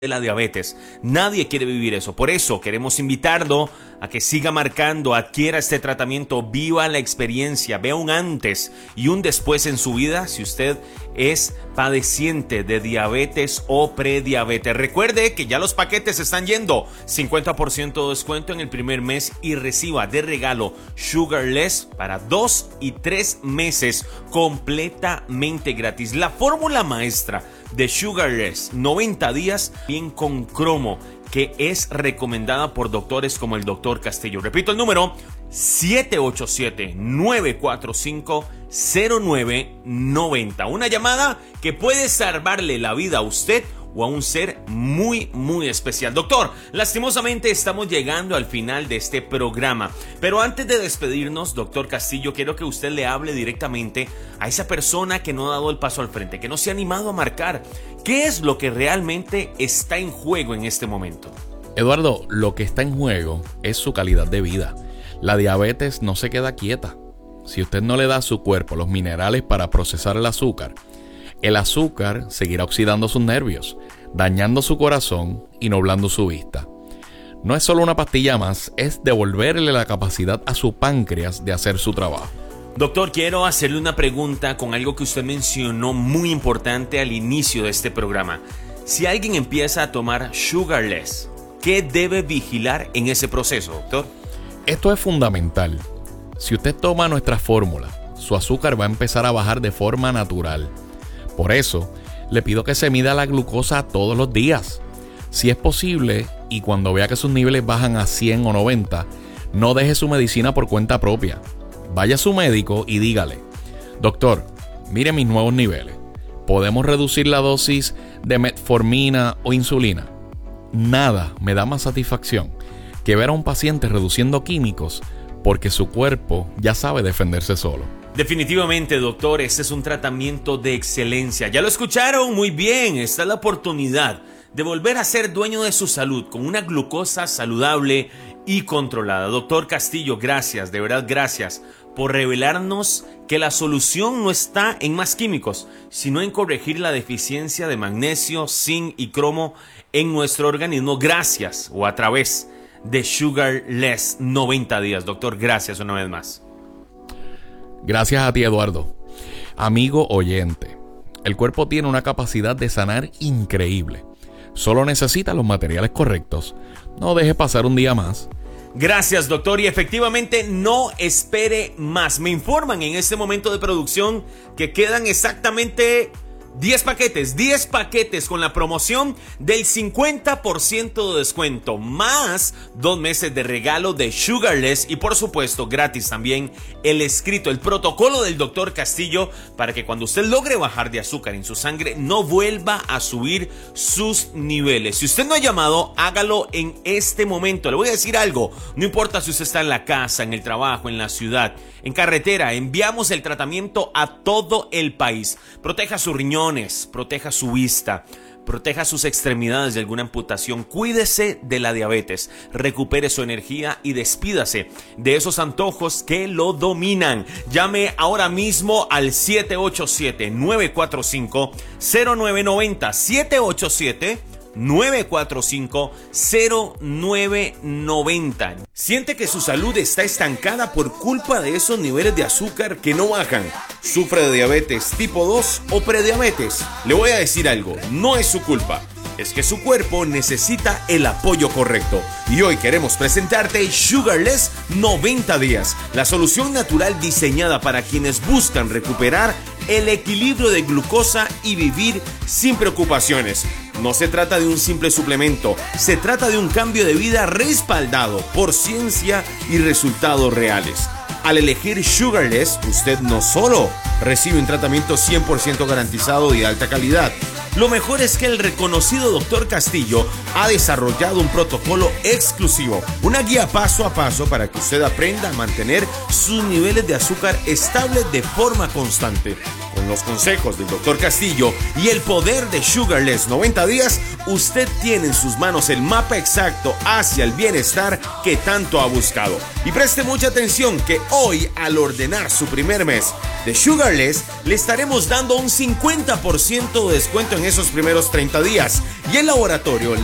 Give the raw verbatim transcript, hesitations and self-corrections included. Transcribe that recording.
de la diabetes. Nadie quiere vivir eso. Por eso queremos invitarlo a que siga marcando, adquiera este tratamiento, viva la experiencia, vea un antes y un después en su vida si usted es padeciente de diabetes o prediabetes. Recuerde que ya los paquetes están yendo. cincuenta por ciento de descuento en el primer mes y reciba de regalo Sugarless para dos y tres meses completamente gratis. La fórmula maestra de Sugarless, noventa días, bien con cromo, que es recomendada por doctores como el doctor Castillo. Repito el número: siete ocho siete, nueve cuatro cinco, cero nueve nueve cero. Una llamada que puede salvarle la vida a usted o a un ser muy, muy especial. Doctor, lastimosamente estamos llegando al final de este programa. Pero antes de despedirnos, doctor Castillo, quiero que usted le hable directamente a esa persona que no ha dado el paso al frente, que no se ha animado a marcar. ¿Qué es lo que realmente está en juego en este momento? Eduardo, lo que está en juego es su calidad de vida. La diabetes no se queda quieta. Si usted no le da a su cuerpo los minerales para procesar el azúcar, el azúcar seguirá oxidando sus nervios, dañando su corazón y nublando su vista. No es solo una pastilla más, es devolverle la capacidad a su páncreas de hacer su trabajo. Doctor, quiero hacerle una pregunta con algo que usted mencionó muy importante al inicio de este programa. Si alguien empieza a tomar Sugarless, ¿qué debe vigilar en ese proceso, doctor? Esto es fundamental. Si usted toma nuestra fórmula, su azúcar va a empezar a bajar de forma natural. Por eso, le pido que se mida la glucosa todos los días. Si es posible, y cuando vea que sus niveles bajan a cien o noventa, no deje su medicina por cuenta propia. Vaya a su médico y dígale: doctor, mire mis nuevos niveles. ¿Podemos reducir la dosis de metformina o insulina? Nada me da más satisfacción que ver a un paciente reduciendo químicos porque su cuerpo ya sabe defenderse solo. Definitivamente, doctor, este es un tratamiento de excelencia. Ya lo escucharon muy bien. Esta es la oportunidad de volver a ser dueño de su salud con una glucosa saludable y controlada. Doctor Castillo, gracias, de verdad gracias por revelarnos que la solución no está en más químicos, sino en corregir la deficiencia de magnesio, zinc y cromo en nuestro organismo gracias o a través de Sugarless noventa días. Doctor, gracias una vez más. Gracias a ti, Eduardo. Amigo oyente, el cuerpo tiene una capacidad de sanar increíble. Solo necesita los materiales correctos. No deje pasar un día más. Gracias, doctor, y efectivamente no espere más. Me informan en este momento de producción que quedan exactamente diez paquetes, diez paquetes con la promoción del cincuenta por ciento de descuento, más dos meses de regalo de Sugarless y por supuesto gratis también el escrito, el protocolo del doctor Castillo para que cuando usted logre bajar de azúcar en su sangre no vuelva a subir sus niveles. Si usted no ha llamado, hágalo en este momento. Le voy a decir algo, no importa si usted está en la casa, en el trabajo, en la ciudad, en carretera, enviamos el tratamiento a todo el país. Proteja sus riñones, proteja su vista, proteja sus extremidades de alguna amputación, cuídese de la diabetes, recupere su energía y despídase de esos antojos que lo dominan. Llame ahora mismo al siete ocho siete, nueve cuatro cinco, cero nueve nueve cero, siete ocho siete, nueve cuatro cinco, cero nueve nueve cero. ¿Siente que su salud está estancada por culpa de esos niveles de azúcar que no bajan? ¿Sufre de diabetes tipo dos o prediabetes? Le voy a decir algo, no es su culpa. Es que su cuerpo necesita el apoyo correcto. Y hoy queremos presentarte Sugarless noventa días, la solución natural diseñada para quienes buscan recuperar el equilibrio de glucosa y vivir sin preocupaciones. No se trata de un simple suplemento, se trata de un cambio de vida respaldado por ciencia y resultados reales. Al elegir Sugarless, usted no solo recibe un tratamiento cien por ciento garantizado y de alta calidad. Lo mejor es que el reconocido doctor Castillo ha desarrollado un protocolo exclusivo, una guía paso a paso para que usted aprenda a mantener sus niveles de azúcar estables de forma constante. Con los consejos del doctor Castillo y el poder de Sugarless noventa días, usted tiene en sus manos el mapa exacto hacia el bienestar que tanto ha buscado. Y preste mucha atención que hoy, al ordenar su primer mes de Sugarless, le estaremos dando un cincuenta por ciento de descuento en esos primeros treinta días. Y el laboratorio